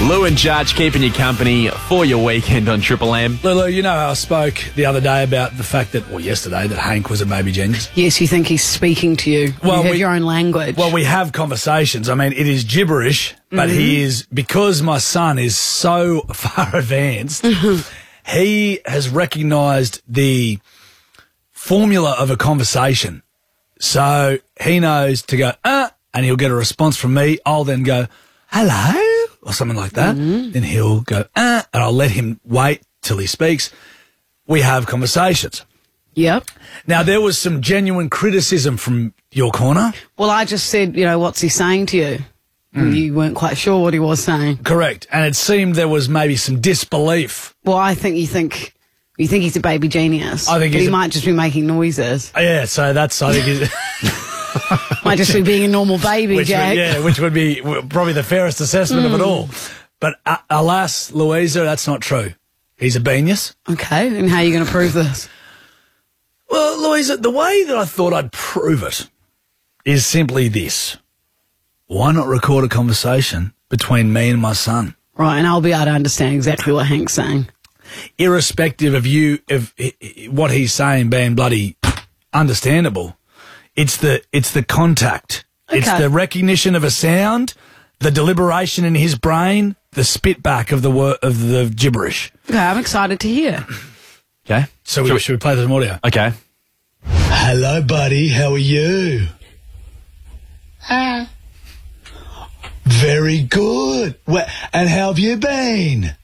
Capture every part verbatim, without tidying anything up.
Lou and Judge keeping you company for your weekend on Triple M. Lulu, you know how I spoke the other day about the fact that, well, yesterday, that Hank was a baby genius? Yes, you think he's speaking to you. Well, you have we- your own language. Well, we have conversations. I mean, it is gibberish, but Mm-hmm. he is, because my son is so far advanced, he has recognised the formula of a conversation. So he knows to go, uh, and he'll get a response from me. I'll then go, hello, or something like that. Mm-hmm. Then he'll go, uh, and I'll let him wait till he speaks. We have conversations. Yep. Now, there was some genuine criticism from your corner. Well, I just said, you know, what's he saying to you? And you weren't quite sure what he was saying. Correct. And it seemed there was maybe some disbelief. Well, I think you think you think he's a baby genius. I think but he's he a- might just be making noises. Yeah, so that's, I think, is, Might just be being a normal baby, which Jack. would, yeah, which would be w- probably the fairest assessment of it all. But uh, alas, Louisa, that's not true. He's a genius. Okay, and how are you going to prove this? Well, Louisa, the way that I thought I'd prove it is simply this. Why not record a conversation between me and my son? Right, and I'll be able to understand exactly what Hank's saying. Irrespective of you, of i- i- what he's saying being bloody understandable, it's the it's the contact. It's Okay. the recognition of a sound, the deliberation in his brain, the spit back of the wor- of the gibberish. Okay, I'm excited to hear. Okay. So we, should we play some audio? Okay. Hello, buddy. How are you? Hi. Very good. Well, and how have you been?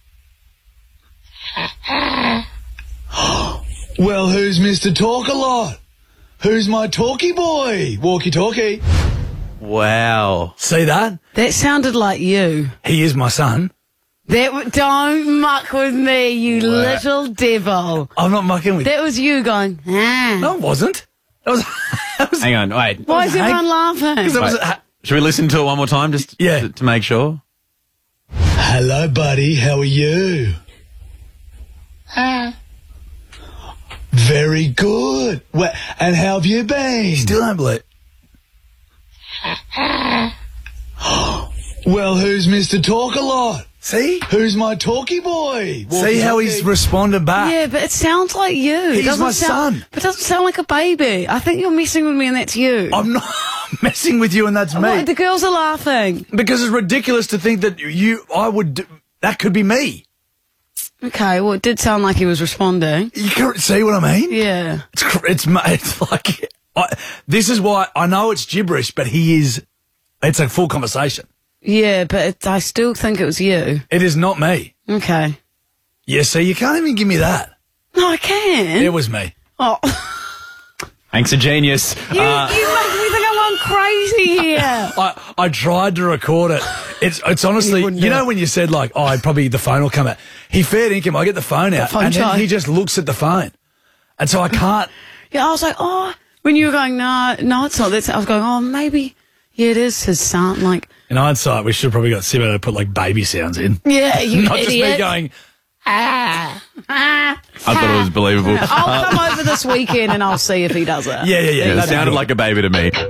Well, who's Mister Talk-A-Lot? Who's my talky boy? Walkie-talkie. Wow. See that? That sounded like you. He is my son. That w- don't muck with me, you little devil. I'm not mucking with you. That was you going, ah. No, it wasn't. That was... that was Hang on, wait. Why is Hank- everyone laughing? that was Wait. Should we listen to it one more time just Yeah. to, to make sure? Hello, buddy. How are you? Hi. Very good. Well, and how have you been? Still don't believe. Well, who's Mister Talk-A-Lot? See? Who's my talky boy? See how he's responded back? Yeah, but it sounds like you. It He's doesn't my sound, son. But it doesn't sound like a baby. I think you're messing with me and that's you. I'm not messing with you and that's me. What, the girls are laughing. Because it's ridiculous to think that you, I would, do, that could be me. Okay, well, it did sound like he was responding. You can see what I mean? Yeah. It's, cr- it's, ma- it's like, I, this is why, I know it's gibberish, but he is, it's a full conversation. Yeah, but it, I still think it was you. It is not me. Okay. Yeah, see, you can't even give me that. No, I can. It was me. Oh. Hank's a genius. You, Uh, you make me think I'm going crazy here. I, I tried to record it. It's it's honestly, You you, wouldn't do know it. when you said like, oh, I'd probably the phone will come out. He fair dinkum, I get the phone out, phone and then charge. he just looks at the phone, and so I can't. Yeah, I was like, oh, when you were going, no, no, it's not this. I was going, oh, maybe, yeah, it is his son. Like, In hindsight, we should have probably got Simo to put like baby sounds in, yeah, you not just me idiot. going. Ah, ah, I thought it was believable. I'll come over this weekend and I'll see if he does it. Yeah, yeah, yeah. It that'd be sounded good. like a baby to me.